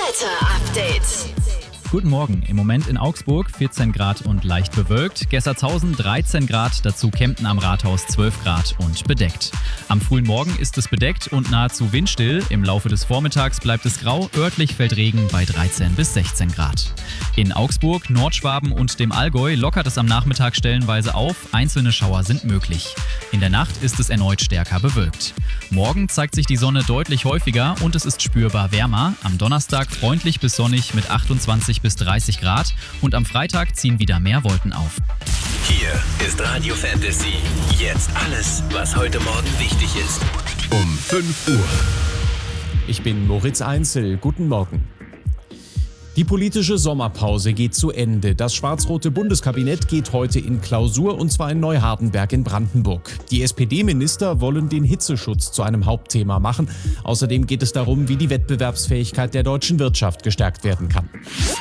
Wetter-Update. Guten Morgen. Im Moment in Augsburg 14 Grad und leicht bewölkt. Gessertshausen 13 Grad, dazu Kempten am Rathaus 12 Grad und bedeckt. Am frühen Morgen ist es bedeckt und nahezu windstill. Im Laufe des Vormittags bleibt es grau, örtlich fällt Regen bei 13 bis 16 Grad. In Augsburg, Nordschwaben und dem Allgäu lockert es am Nachmittag stellenweise auf. Einzelne Schauer sind möglich. In der Nacht ist es erneut stärker bewölkt. Morgen zeigt sich die Sonne deutlich häufiger und es ist spürbar wärmer. Am Donnerstag freundlich bis sonnig mit 28 bis 30 Grad und am Freitag ziehen wieder mehr Wolken auf. Hier ist Radio Fantasy. Jetzt alles, was heute Morgen wichtig ist. Um 5 Uhr. Ich bin Moritz Einzel. Guten Morgen. Die politische Sommerpause geht zu Ende. Das schwarz-rote Bundeskabinett geht heute in Klausur, und zwar in Neuhardenberg in Brandenburg. Die SPD-Minister wollen den Hitzeschutz zu einem Hauptthema machen. Außerdem geht es darum, wie die Wettbewerbsfähigkeit der deutschen Wirtschaft gestärkt werden kann.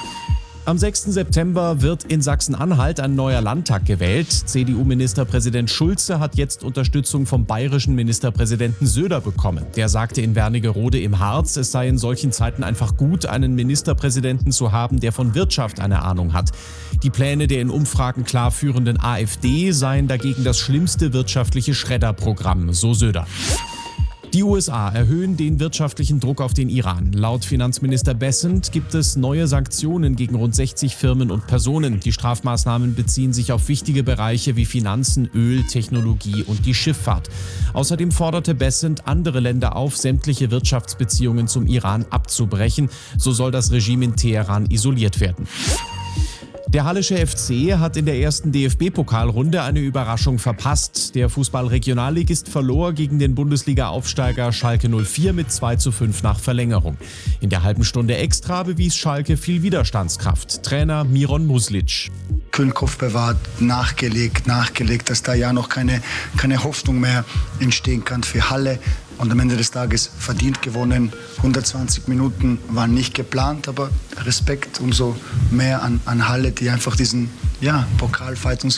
Am 6. September wird in Sachsen-Anhalt ein neuer Landtag gewählt. CDU-Ministerpräsident Schulze hat jetzt Unterstützung vom bayerischen Ministerpräsidenten Söder bekommen. Der sagte in Wernigerode im Harz, es sei in solchen Zeiten einfach gut, einen Ministerpräsidenten zu haben, der von Wirtschaft eine Ahnung hat. Die Pläne der in Umfragen klar führenden AfD seien dagegen das schlimmste wirtschaftliche Schredderprogramm, so Söder. Die USA erhöhen den wirtschaftlichen Druck auf den Iran. Laut Finanzminister Bessent gibt es neue Sanktionen gegen rund 60 Firmen und Personen. Die Strafmaßnahmen beziehen sich auf wichtige Bereiche wie Finanzen, Öl, Technologie und die Schifffahrt. Außerdem forderte Bessent andere Länder auf, sämtliche Wirtschaftsbeziehungen zum Iran abzubrechen. So soll das Regime in Teheran isoliert werden. Der Hallische FC hat in der ersten DFB-Pokalrunde eine Überraschung verpasst. Der Fußball-Regionalligist verlor gegen den Bundesliga-Aufsteiger Schalke 04 mit 2:5 nach Verlängerung. In der halben Stunde extra bewies Schalke viel Widerstandskraft. Trainer Miron Muslic. Kühlen Kopf bewahrt, nachgelegt, dass da ja noch keine Hoffnung mehr entstehen kann für Halle. Und am Ende des Tages verdient gewonnen. 120 Minuten waren nicht geplant, aber Respekt umso mehr an Halle, die einfach diesen Pokalfight uns